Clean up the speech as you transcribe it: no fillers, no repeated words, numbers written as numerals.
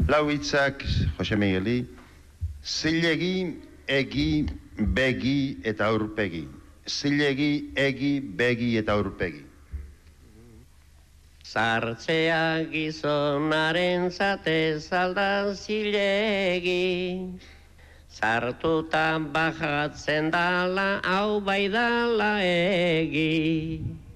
Lau hitzak, Jose Migueli, zilegi, egi, begi eta aurpegi. Zilegi, egi, begi eta aurpegi. Sartzea gizonaren zatez alda zilegi, sartuta bajatzen dala, hau bai dala egi.